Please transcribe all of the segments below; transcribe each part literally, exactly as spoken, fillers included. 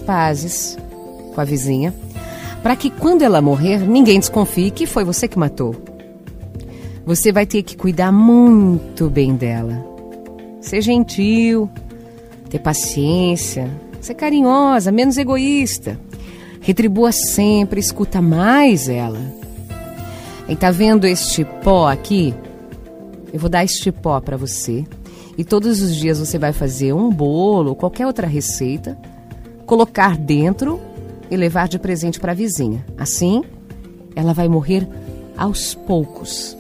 pazes com a vizinha, para que quando ela morrer, ninguém desconfie que foi você que matou. Você vai ter que cuidar muito bem dela. Ser gentil, ter paciência, ser carinhosa, menos egoísta. Retribua sempre, escuta mais ela. E tá vendo este pó aqui? Eu vou dar este pó para você. E todos os dias você vai fazer um bolo, qualquer outra receita, colocar dentro e levar de presente para a vizinha. Assim, ela vai morrer aos poucos.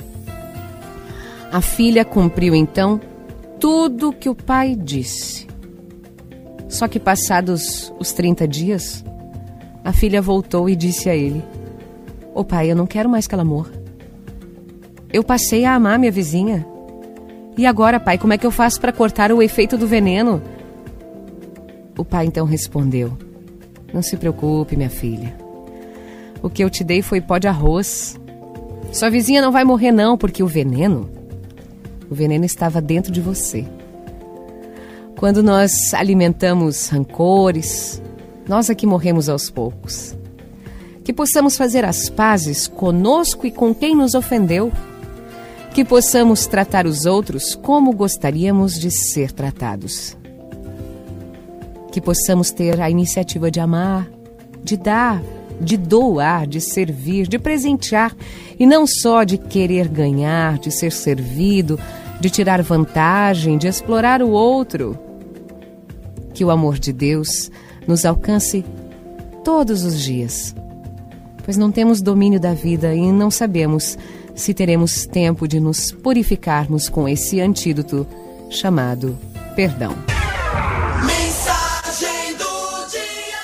A filha cumpriu então tudo que o pai disse. Só que passados os trinta dias, a filha voltou e disse a ele: "Ô pai, eu não quero mais que ela morra. Eu passei a amar minha vizinha. E agora, pai, como é que eu faço para cortar o efeito do veneno?" O pai então respondeu: "Não se preocupe, minha filha. O que eu te dei foi pó de arroz. Sua vizinha não vai morrer não, porque o veneno, o veneno estava dentro de você. Quando nós alimentamos rancores, nós aqui morremos aos poucos. Que possamos fazer as pazes conosco e com quem nos ofendeu. Que possamos tratar os outros como gostaríamos de ser tratados. Que possamos ter a iniciativa de amar, de dar, de doar, de servir, de presentear, e não só de querer ganhar, de ser servido, de tirar vantagem, de explorar o outro. Que o amor de Deus nos alcance todos os dias, pois não temos domínio da vida e não sabemos se teremos tempo de nos purificarmos com esse antídoto chamado perdão." Mensagem do dia.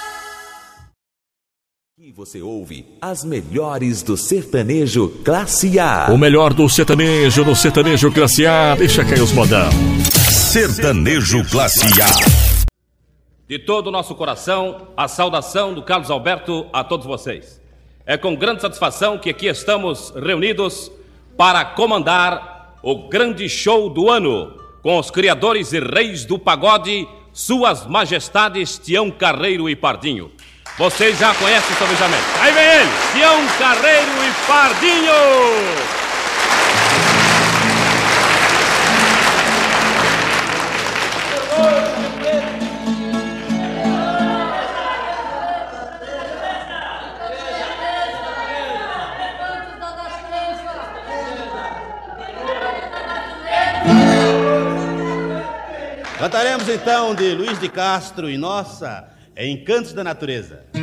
E você ouve as melhores do sertanejo classe A. O melhor do sertanejo no sertanejo classe A. Deixa cair os modão. Sertanejo classe A. De todo o nosso coração, a saudação do Carlos Alberto a todos vocês. É com grande satisfação que aqui estamos reunidos para comandar o grande show do ano com os criadores e reis do pagode, Suas Majestades Tião Carreiro e Pardinho. Vocês já conhecem o sobejamento. Aí vem ele, Tião Carreiro e Pardinho! Cantaremos então de Luiz de Castro e Nossa, Encantos da Natureza.